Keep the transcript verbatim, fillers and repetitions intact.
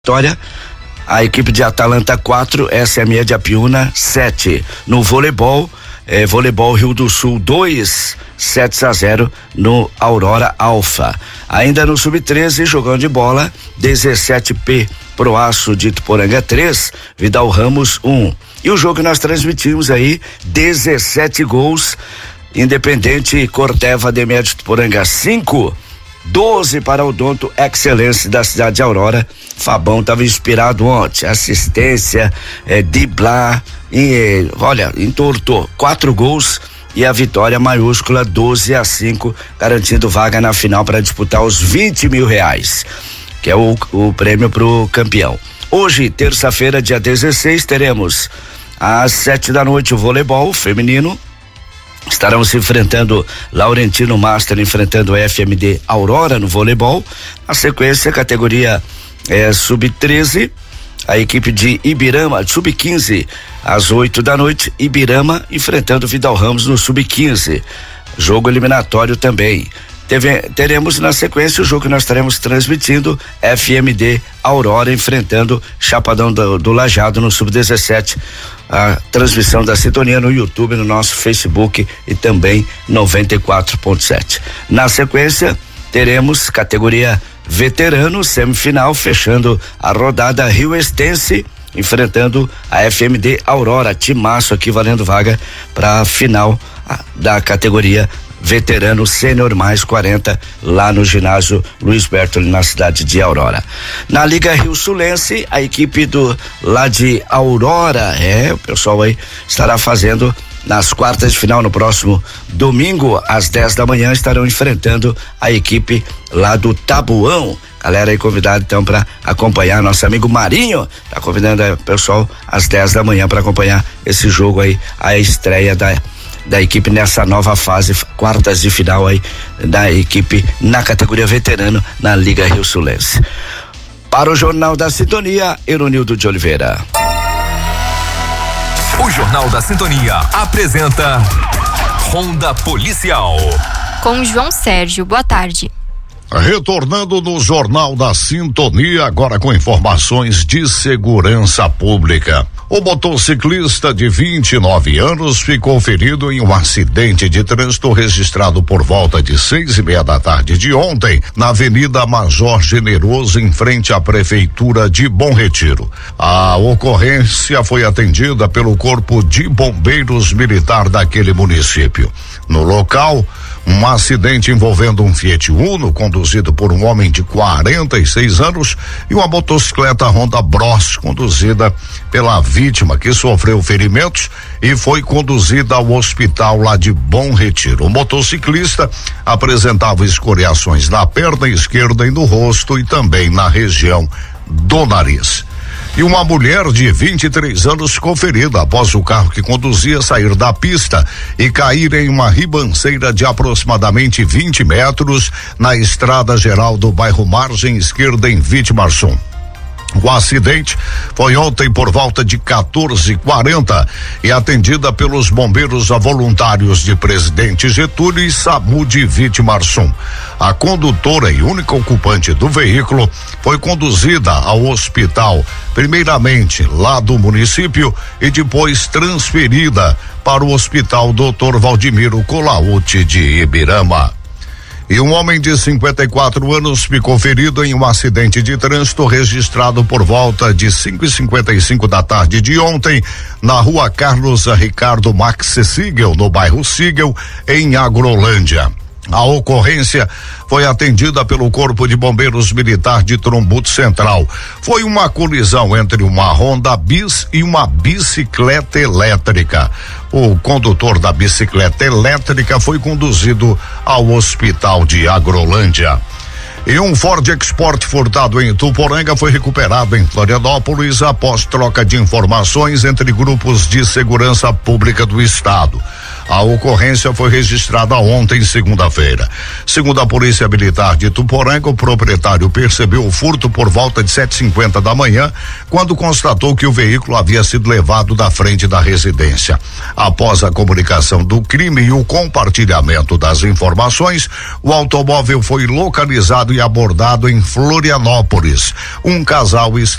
Vitória, a equipe de Atalanta quatro, S M E de Apiúna sete. No voleibol, eh, voleibol Rio do Sul dois, sete a zero no Aurora Alfa. Ainda no sub treze, jogando de bola, dezessete P Proaço de Ituporanga três, Vidal Ramos um. E o jogo que nós transmitimos aí, dezessete gols, Independente Corteva de Médio Ituporanga cinco, doze para o Donto Excelência da cidade de Aurora. Fabão estava inspirado ontem, assistência, é, driblar, e, olha, entortou quatro gols e a vitória maiúscula doze a cinco, garantindo vaga na final para disputar os vinte mil reais, que é o, o prêmio pro campeão. Hoje, terça-feira, dia dezesseis, teremos às sete da noite o voleibol feminino. Estarão se enfrentando Laurentino Master enfrentando o F M D Aurora no voleibol. A sequência, categoria é, sub treze, a equipe de Ibirama, sub quinze, às oito da noite, Ibirama enfrentando Vidal Ramos no sub quinze. Jogo eliminatório também. Teve, teremos na sequência o jogo que nós estaremos transmitindo, F M D Aurora enfrentando Chapadão do, do Lajado no sub dezessete. A transmissão da sintonia no YouTube, no nosso Facebook e também noventa e quatro ponto sete. Na sequência, teremos categoria veterano, semifinal, fechando a rodada Rio Estense, enfrentando a F M D Aurora, timaço aqui valendo vaga para a final a, da categoria veterano sênior mais quarenta, lá no ginásio Luiz Bertoli, na cidade de Aurora. Na Liga Rio Sulense, a equipe do lá de Aurora, é, o pessoal aí estará fazendo nas quartas de final no próximo domingo, às dez da manhã, estarão enfrentando a equipe lá do Tabuão. Galera aí convidada então para acompanhar, nosso amigo Marinho tá convidando o pessoal às dez da manhã para acompanhar esse jogo aí, a estreia da da equipe nessa nova fase, quartas de final aí da equipe na categoria veterano na Liga Rio Sulense. Para o Jornal da Sintonia, Eronildo de Oliveira. O Jornal da Sintonia apresenta Ronda Policial. Com João Sérgio, boa tarde. Retornando no Jornal da Sintonia, agora com informações de segurança pública. O motociclista de vinte e nove anos ficou ferido em um acidente de trânsito registrado por volta de seis e meia da tarde de ontem, na Avenida Major Generoso, em frente à Prefeitura de Bom Retiro. A ocorrência foi atendida pelo Corpo de Bombeiros Militar daquele município. No local, um acidente envolvendo um Fiat Uno conduzido por um homem de quarenta e seis anos e uma motocicleta Honda Bros conduzida pela vítima, que sofreu ferimentos e foi conduzida ao hospital lá de Bom Retiro. O motociclista apresentava escoriações na perna esquerda e no rosto e também na região do nariz. E uma mulher de vinte e três anos ficou ferida após o carro que conduzia sair da pista e cair em uma ribanceira de aproximadamente vinte metros na estrada geral do bairro Margem Esquerda, em Vitimarsum. O acidente foi ontem por volta de quatorze e quarenta e atendida pelos bombeiros voluntários de Presidente Getúlio e SAMU de Vitimarsum. A condutora e única ocupante do veículo foi conduzida ao hospital, primeiramente lá do município e depois transferida para o Hospital doutor Valdemiro Colaute de Ibirama. E um homem de cinquenta e quatro anos ficou ferido em um acidente de trânsito registrado por volta de cinco e cinquenta e cinco da tarde de ontem, na rua Carlos Ricardo Max Sigel, no bairro Sigel, em Agrolândia. A ocorrência foi atendida pelo Corpo de Bombeiros Militar de Trombudo Central. Foi uma colisão entre uma Honda Bis e uma bicicleta elétrica. O condutor da bicicleta elétrica foi conduzido ao hospital de Agrolândia. E um Ford Export furtado em Ituporanga foi recuperado em Florianópolis após troca de informações entre grupos de segurança pública do estado. A ocorrência foi registrada ontem, segunda-feira. Segundo a Polícia Militar de Tuporanga, o proprietário percebeu o furto por volta de sete e cinquenta da manhã, quando constatou que o veículo havia sido levado da frente da residência. Após a comunicação do crime e o compartilhamento das informações, o automóvel foi localizado e abordado em Florianópolis. Um casal está